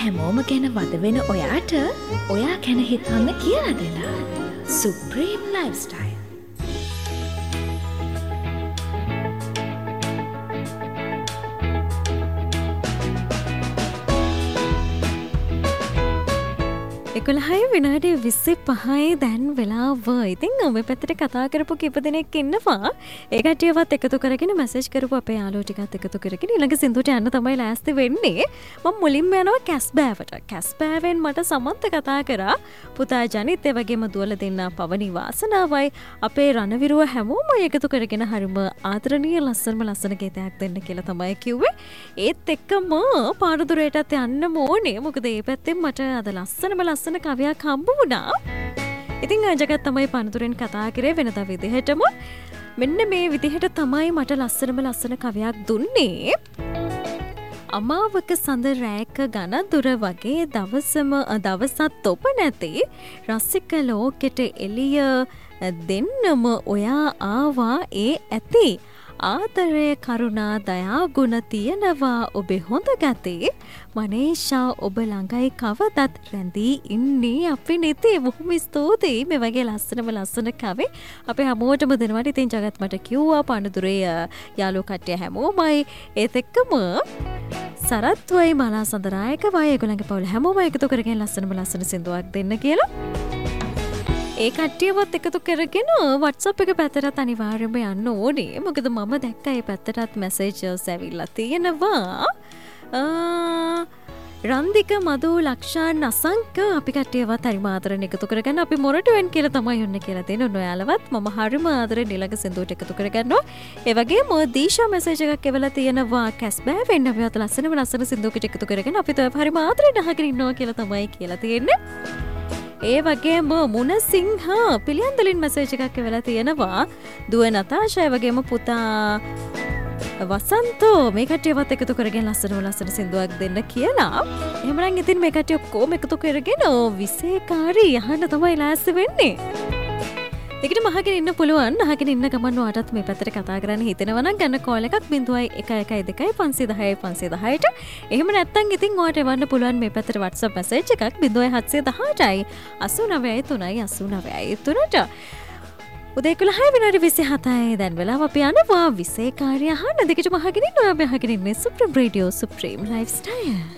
හැමෝම ගැන වද වෙන ඔයාට ඔයා ගැන හිතන්න කියලා දෙලා. Supreme lifestyle. එකොළහයි විනාඩි 25යි දැන් වෙලාව. ඉතින් ඔබ පැත්තට කතා කරපු කීප දෙනෙක් ඉන්නවා. ඒ කට්ටියවත් එකතු කරගෙන මැසේජ් කරපු අපේ යාළුවෝ ටිකත් එකතු කරගෙන ඊළඟ සින්දුවට යන්න තමයි ලෑස්ති වෙන්නේ. මම මුලින්ම යනවා කැස්බෑවට. කැස්බෑවෙන් මට සමන්ත කතා කරා. පුතා ජනිත් ඒ වගේම දුවල දෙන්න පවනි වාසනාවයි අපේ රණවිරුව හැමෝම එකතු කරගෙන හරිම ආදරණීය ලස්සන ගීතයක් දෙන්න කියලා තමයි කිව්වේ. ඒත් එක්කම පාරදුරේටත් යන්න ඕනේ. මොකද මේ පැත්තෙන් මට අද ලස්සන කවියක් හම්බ වුණා. ඉතින් ජගත් තමයි පනතුරෙන් කතා කරේ වෙනදා විදිහටම. මෙන්න මේ විදිහට තමයි මට ලස්සන කවියක් දුන්නේ. අමාවක සඳ රෑක ඝන දුර වගේ දවසත් ඔබ නැති රසික ලෝකෙට එළිය දෙන්නම ඔයා ආවා ඒ ඇති. ආදරය කරුණා දයා ගුණ තියෙනවා ඔබේ හොඳ ගතේ. මනේෂා ඔබ ළඟයි කවදත් රැඳී ඉන්නේ අපි නෙතේ. බොහොම ස්තුතියි මේ වගේ ලස්සන කවි අපි හැමෝටම දෙනවට. ඉතින් ජගත් මට කිව්වා පණදුරේ යාළුවෝ කට්ටිය හැමෝමයි ඒත් එක්කම සරත්වයි මලා සඳරායකවයි ඒගොල්ලන්ගේ පවුල හැමෝම එකතු කරගෙන ලස්සන සින්දුවක් දෙන්න කියලා. ඒ කට්ටියවත් එකතු කරගෙන WhatsApp එක පැත්තට අනිවාර්යයෙන්ම යන්න ඕනේ. මොකද මම දැක්කා ඒ පැත්තටත් මැසේජස් ඇවිල්ලා තියෙනවා. රන්දික මදු ලක්ෂාන් අසංක අපි කට්ටියවත් හරිම ආදරෙන් එකතු කරගන්න. අපි මොරටුවෙන් කියලා තමයි යන්නේ කියලා දෙන ඔයාලවත් මම හරිම ආදරෙන් ඊළඟ සින්දුවට එකතු කරගන්නවා. ඒ වගේම දීෂා මැසේජ් එකක් එවලා තියෙනවා කැස්බෑ වෙන්න අපිවත් ලස්සන සින්දුවකට එකතු කරගෙන අපි තව හරිම ආදරෙන් අහගෙන ඉන්නවා කියලා තමයි කියලා තියෙන්නේ. ඒ වගේම මුණ සිංහ පිළියන්දලින් මැසේජ් එකක් වෙලා තියෙනවා. දුව නතාෂා වගේම පුතා වසන්තෝ මේ කට්ටියවත් එකතු කරගෙන ලස්සන සින්දුවක් දෙන්න කියලා. එහෙමනම් ඉතින් මේ කට්ටිය ඔක්කොම එකතු කරගෙන විශේෂකාරී යහන්න තමයි ලෑස්ති වෙන්නේ. ඒකට මහගෙන ඉන්න පුළුවන්. අහගෙන ඉන්න ගමන් ඔයාටත් මේ පැත්තට කතා කරන්න හිතෙනවා නම් ගන්න කෝල් එකක් 0112 510 510ට. එහෙම නැත්නම් ඉතින් ඔයාට එවන්න පුළුවන් මේ පැත්තට WhatsApp message එකක් 0718යි 89යි 3යි 89යි 3ට. උදේ 11 විනාඩි 27යි දැන් වෙලාව අපි යනවා විශේෂකාරී අහන්න. දෙකටම අහගෙන ඉන්න ඔයා අහගෙන ඉන්නේ සුප්‍රීම් රේඩියෝ සුප්‍රීම් ලයිෆ්ස්ටයිල්.